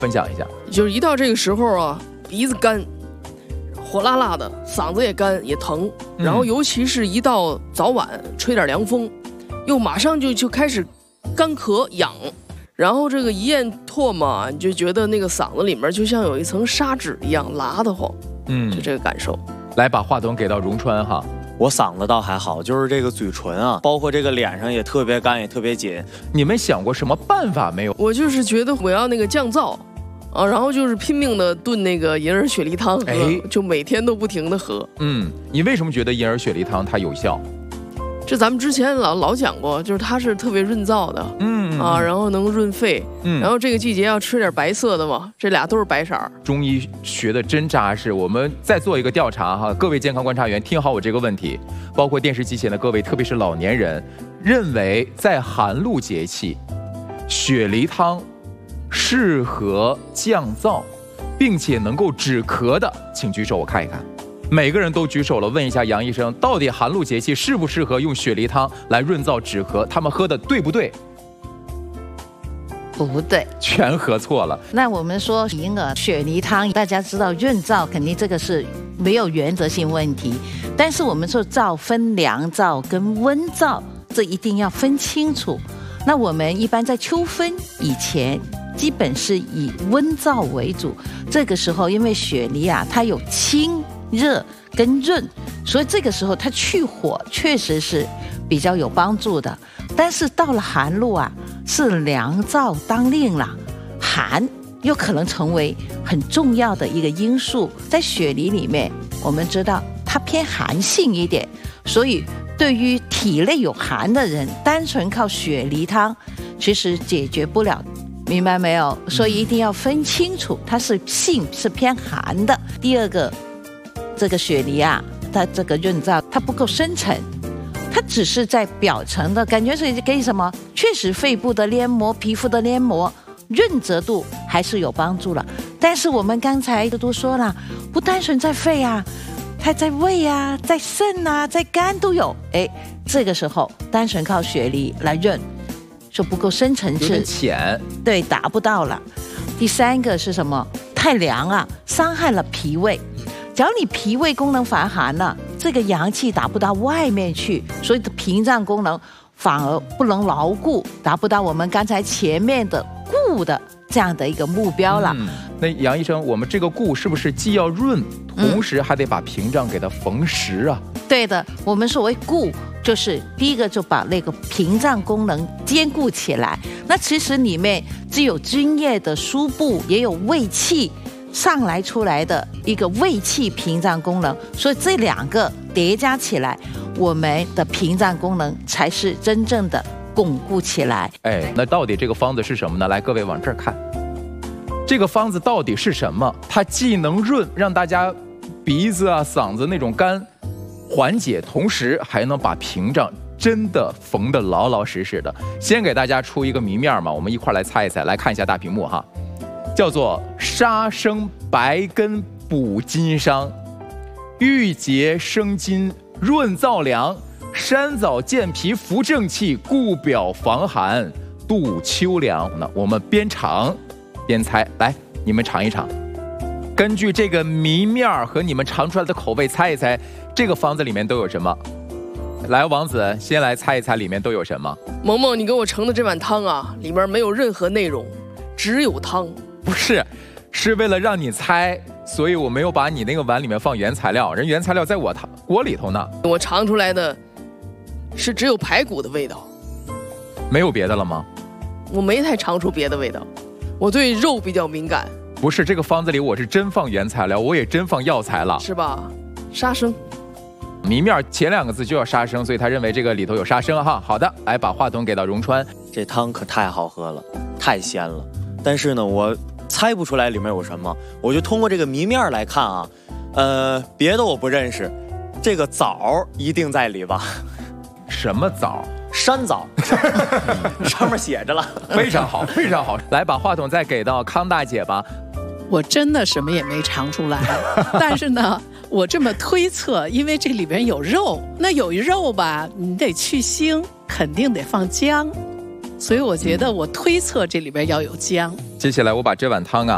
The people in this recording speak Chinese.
分享一下。 就是一到这个时候啊，鼻子干，火辣辣的，嗓子也干也疼，然后尤其是一到早晚吹点凉风，又马上就开始干咳痒，然后这个一咽唾沫，你就觉得那个嗓子里面就像有一层砂纸一样拉得慌，就这个感受。 来，把话筒给到荣川哈。 我嗓子倒还好，就是这个嘴唇啊，包括这个脸上也特别干，也特别紧。 你们想过什么办法没有？ 我就是觉得我要那个降燥啊，然后就是拼命的炖那个银耳雪梨汤喝，就每天都不停的喝。 你为什么觉得银耳雪梨汤它有效？ 这咱们之前老讲过，就是它是特别润燥的，然后能润肺，然后这个季节要吃点白色的嘛，这俩都是白色儿。 中医学的真扎实。我们再做一个调查哈，各位健康观察员听好我这个问题，包括电视机前的各位，特别是老年人，认为在寒露节气，雪梨汤适合降燥，并且能够止咳的，请举手我看一看。每个人都举手了，问一下杨医生，到底寒露节气适不适合用雪梨汤来润燥止咳？他们喝的对不对？ 不对， 全喝错了。 那我们说银耳雪梨汤，大家知道润燥肯定这个是没有原则性问题，但是我们说燥分凉燥跟温燥，这一定要分清楚。那我们一般在秋分以前，基本是以温燥为主。这个时候，因为雪梨啊，它有清热跟润，所以这个时候它去火确实是比较有帮助的。但是到了寒露啊，是凉燥当令了，寒又可能成为很重要的一个因素。在雪梨里面，我们知道它偏寒性一点，所以对于体内有寒的人，单纯靠雪梨汤其实解决不了，明白没有？所以一定要分清楚，它是性是偏寒的。第二个，这个雪梨啊，它这个润燥它不够深沉，它只是在表层的感觉，是给什么？确实肺部的黏膜、皮肤的黏膜润泽度还是有帮助了。但是我们刚才都说了，不单纯在肺啊，它在胃啊，在肾啊，在肝都有。这个时候单纯靠雪梨来润，说不够深层次，有点浅， 对，达不到了。第三个是什么？太凉啊，伤害了脾胃。只要你脾胃功能乏寒了，这个阳气达不到外面去，所以的屏障功能反而不能牢固，达不到我们刚才前面的固的这样的一个目标了。 那杨医生，我们这个固是不是既要润，同时还得把屏障给它缝实啊？ 对的，我们所谓固，就是第一个就把那个屏障功能兼顾起来。那其实里面既有津液的输布，也有胃气上来出来的一个胃气屏障功能，所以这两个叠加起来，我们的屏障功能才是真正的巩固起来。 那到底这个方子是什么呢？来，各位往这儿看，这个方子到底是什么？它既能润，让大家鼻子啊、嗓子那种干缓解，同时还能把屏障真的缝得老老实实的。先给大家出一个谜面嘛，我们一块来猜一猜，来看一下大屏幕哈。叫做沙生白根补筋伤，郁结生津润燥凉，山枣健脾扶正气，固表防寒度秋凉。那我们边尝边猜，来，你们尝一尝，根据这个谜面和你们尝出来的口味猜一猜，这个方子里面都有什么？来，王子先来猜一猜里面都有什么。 萌萌，你给我盛的这碗汤啊，里面没有任何内容，只有汤。 不是，是为了让你猜，所以我没有把你那个碗里面放原材料，人原材料在我锅里头呢。 我尝出来的是只有排骨的味道， 没有别的了吗？ 我没太尝出别的味道，我对肉比较敏感。 不是，这个方子里我是真放原材料，我也真放药材了， 是吧？沙生。 谜面前两个字就要杀生，所以他认为这个里头有杀生哈。好的，来把话筒给到荣川。 这汤可太好喝了，太鲜了。但是呢，我猜不出来里面有什么，我就通过这个谜面来看啊，别的我不认识，这个枣一定在里吧？ 什么枣？ 山枣，上面写着了。 非常好，非常好。来，把话筒再给到康大姐吧。 我真的什么也没尝出来，但是呢，我这么推测，因为这里边有肉，那有肉吧，你得去腥，肯定得放姜，所以我觉得我推测这里边要有姜。 接下来我把这碗汤啊